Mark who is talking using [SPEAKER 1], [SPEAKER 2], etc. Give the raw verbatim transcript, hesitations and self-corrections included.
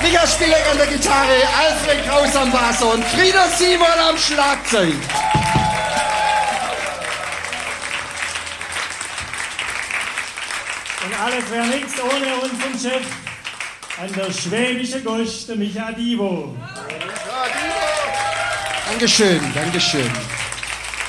[SPEAKER 1] Richard Spielek an der Gitarre, Alfred Kraus am Bass und Frieder Simon am Schlagzeug.
[SPEAKER 2] Und alles wäre nichts ohne unseren Chef an der Schwäbische Gosch, der Micha Divo.
[SPEAKER 1] Dankeschön, Dankeschön.